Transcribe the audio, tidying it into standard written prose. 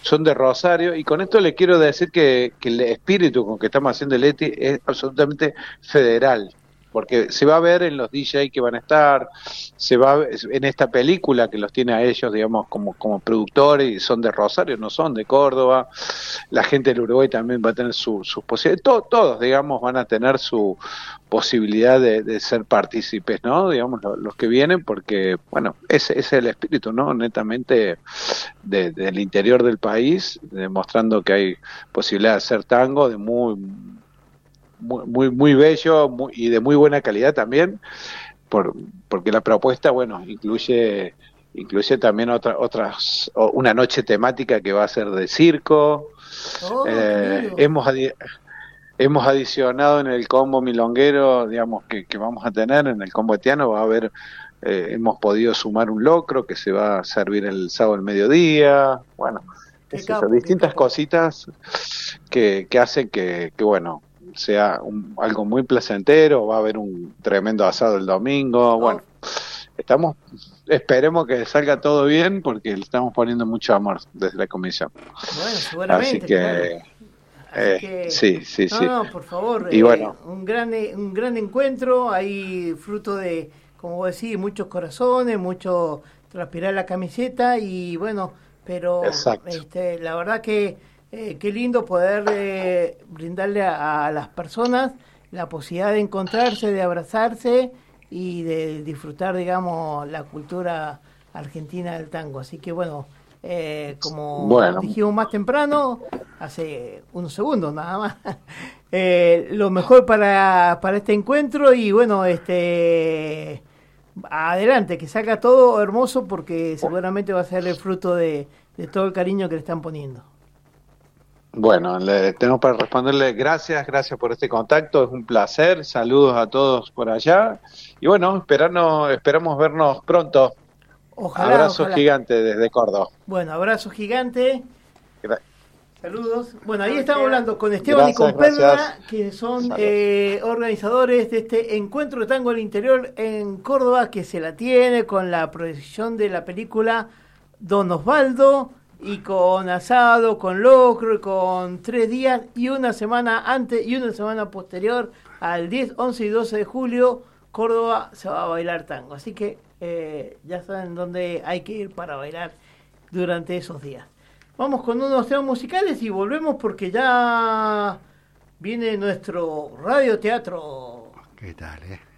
son de Rosario, y con esto le quiero decir que el espíritu con que estamos haciendo el ETI es absolutamente federal, porque se va a ver en los DJ que van a estar, se va a ver en esta película que los tiene a ellos, digamos, como productores, y son de Rosario, no son de Córdoba. La gente del Uruguay también va a tener sus posibilidades, todos, digamos, van a tener su posibilidad de ser partícipes, ¿no? Digamos, los que vienen, porque, bueno, ese es el espíritu, ¿no? Netamente del interior del país, demostrando que hay posibilidad de hacer tango de muy bello y de muy buena calidad también, porque la propuesta, bueno, incluye también una noche temática que va a ser de circo. Oh, qué lindo. Hemos adicionado en el combo milonguero, digamos, que vamos a tener, en el combo etiano va a haber, hemos podido sumar un locro que se va a servir el sábado al mediodía, bueno, Qué es eso, capo, qué distintas capo. cositas que hacen que bueno, sea algo muy placentero. Va a haber un tremendo asado el domingo, Oh, bueno, esperemos que salga todo bien, porque le estamos poniendo mucho amor desde la comisión. bueno, Así seguramente, claro. que, Así que, sí, sí, no, sí. no, por favor, Y bueno, un gran encuentro, ahí fruto de, como vos decís, muchos corazones, mucho transpirar la camiseta y bueno, pero exacto. la verdad que qué lindo poder brindarle a las personas la posibilidad de encontrarse, de abrazarse y de disfrutar, digamos, la cultura argentina del tango. Así que bueno, como Bueno, dijimos más temprano, hace unos segundos nada más, lo mejor para este encuentro y bueno, adelante, que salga todo hermoso porque seguramente va a ser el fruto de todo el cariño que le están poniendo. bueno, le tengo para responderle gracias por este contacto, es un placer, saludos a todos por allá, y bueno, esperamos vernos pronto. Ojalá, Abrazo ojalá. gigante desde Córdoba. Bueno, abrazo gigante. Gra- Saludos. Bueno, ahí estamos hablando con Esteban y Gracias, con gracias. Perla, que son Saludos. organizadores de este encuentro de tango al interior en Córdoba, que se la tiene con la proyección de la película Don Osvaldo, y con asado, con locro, y con 3 días y una semana antes y una semana posterior al 10, 11 y 12 de julio, Córdoba se va a bailar tango. Así que ya saben dónde hay que ir para bailar durante esos días. Vamos con unos temas musicales y volvemos porque ya viene nuestro radioteatro. ¿Qué tal, eh?